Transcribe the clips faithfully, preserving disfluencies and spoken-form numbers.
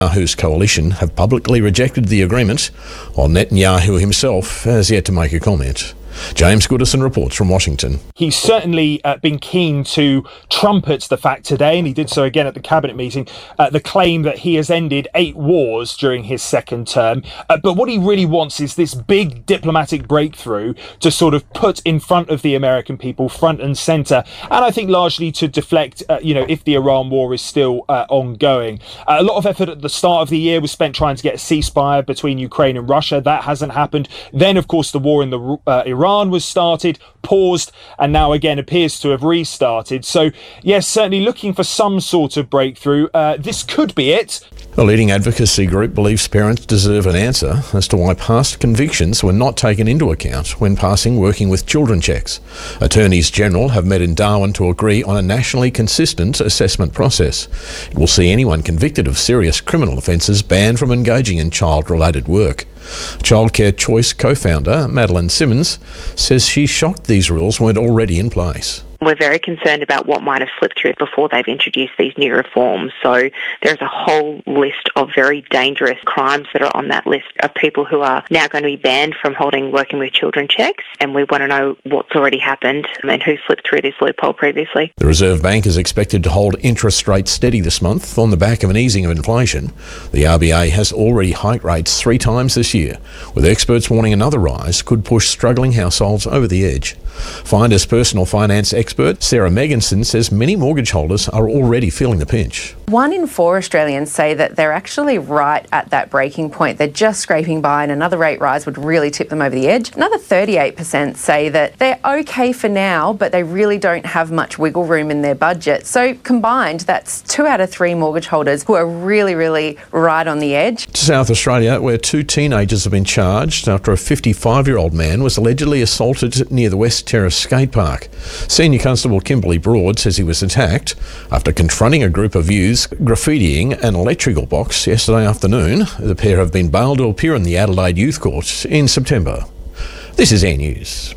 Netanyahu's coalition have publicly rejected the agreement, while Netanyahu himself has yet to make a comment. James Goodison reports from Washington. He's certainly uh, been keen to trumpet the fact today, and he did so again at the cabinet meeting, uh, the claim that he has ended eight wars during his second term. Uh, but what he really wants is this big diplomatic breakthrough to sort of put in front of the American people, front and centre, and I think largely to deflect, uh, you know, if the Iran war is still uh, ongoing. Uh, a lot of effort at the start of the year was spent trying to get a ceasefire between Ukraine and Russia. That hasn't happened. Then, of course, the war in the uh, Iran Iran was started, paused, and now again appears to have restarted. So, yes, certainly looking for some sort of breakthrough. Uh, this could be it. A leading advocacy group believes parents deserve an answer as to why past convictions were not taken into account when passing working with children checks. Attorneys General have met in Darwin to agree on a nationally consistent assessment process. It will see anyone convicted of serious criminal offences banned from engaging in child-related work. Childcare Choice co-founder Madeline Simmons says she's shocked these rules weren't already in place. We're very concerned about what might have slipped through before they've introduced these new reforms. So there's a whole list of very dangerous crimes that are on that list of people who are now going to be banned from holding working with children checks. And we want to know what's already happened and who slipped through this loophole previously. The Reserve Bank is expected to hold interest rates steady this month on the back of an easing of inflation. The R B A has already hiked rates three times this year, with experts warning another rise could push struggling households over the edge. Finder's personal finance expert Sarah Megginson says many mortgage holders are already feeling the pinch. One in four Australians say that they're actually right at that breaking point. They're just scraping by and another rate rise would really tip them over the edge. Another thirty-eight percent say that they're okay for now, but they really don't have much wiggle room in their budget. So combined, that's two out of three mortgage holders who are really, really right on the edge. To South Australia, where two teenagers have been charged after a fifty-five-year-old man was allegedly assaulted near the West Terrace skate park. Senior Constable Kimberly Broad says he was attacked after confronting a group of youths graffitiing an electrical box yesterday afternoon. The pair have been bailed to appear in the Adelaide Youth Court in September. This is Air News.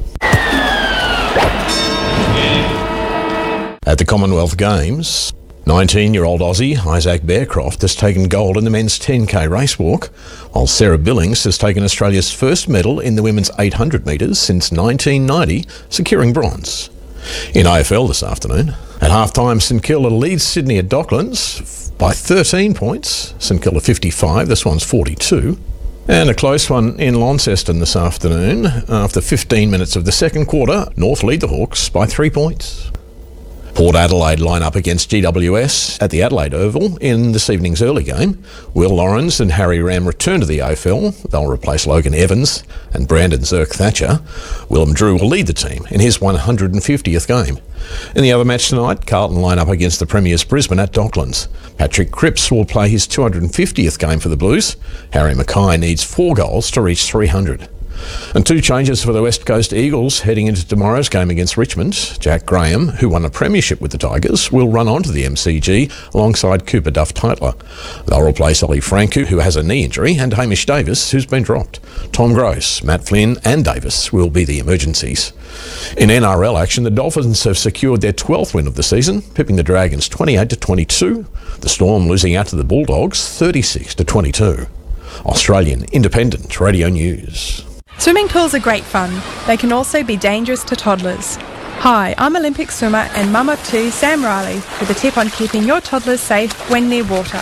At the Commonwealth Games, nineteen-year-old Aussie Isaac Bearcroft has taken gold in the men's ten K race walk, while Sarah Billings has taken Australia's first medal in the women's eight hundred metres since nineteen ninety, securing bronze. In A F L this afternoon, at half-time, St Kilda leads Sydney at Docklands by thirteen points. St Kilda fifty-five, this one's forty-two. And a close one in Launceston this afternoon. After fifteen minutes of the second quarter, North lead the Hawks by three points. Port Adelaide line up against G W S at the Adelaide Oval in this evening's early game. Will Lawrence and Harry Ram return to the A F L. They'll replace Logan Evans and Brandon Zirk Thatcher. Willem Drew will lead the team in his one hundred fiftieth game. In the other match tonight, Carlton line up against the Premiers Brisbane at Docklands. Patrick Cripps will play his two hundred fiftieth game for the Blues. Harry Mackay needs four goals to reach three hundred. And two changes for the West Coast Eagles heading into tomorrow's game against Richmond. Jack Graham, who won a premiership with the Tigers, will run onto the M C G alongside Cooper Duff-Tytler. They'll replace Ollie Franco, who has a knee injury, and Hamish Davis, who's been dropped. Tom Gross, Matt Flynn and Davis will be the emergencies. In N R L action, the Dolphins have secured their twelfth win of the season, pipping the Dragons twenty-eight to twenty-two. The Storm losing out to the Bulldogs thirty-six to twenty-two. Australian Independent Radio News. Swimming pools are great fun. They can also be dangerous to toddlers. Hi, I'm Olympic swimmer and mum of two, Sam Riley, with a tip on keeping your toddlers safe when near water.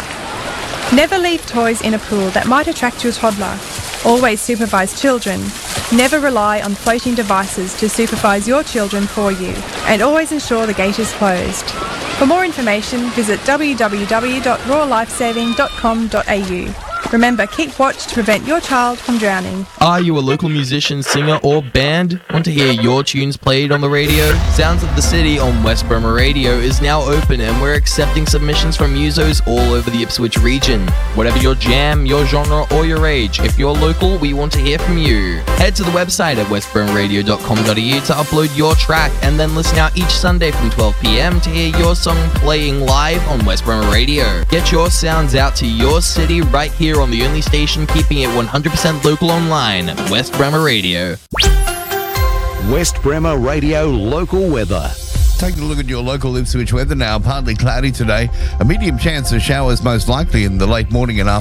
Never leave toys in a pool that might attract your toddler. Always supervise children. Never rely on floating devices to supervise your children for you. And always ensure the gate is closed. For more information, visit w w w dot raw lifesaving dot com dot a u. Remember, keep watch to prevent your child from drowning. Are you a local musician, singer or band? Want to hear your tunes played on the radio? Sounds of the City on West Burma Radio is now open and we're accepting submissions from musos all over the Ipswich region. Whatever your jam, your genre or your age, if you're local, we want to hear from you. Head to the website at west burma radio dot com dot a u to upload your track and then listen out each Sunday from twelve p m to hear your song playing live on West Burma Radio. Get your sounds out to your city right here on the only station keeping it one hundred percent local online, West Bremer Radio. West Bremer Radio local weather. taking a look at your local Ipswich weather now. Partly cloudy today. A medium chance of showers most likely in the late morning and afternoon.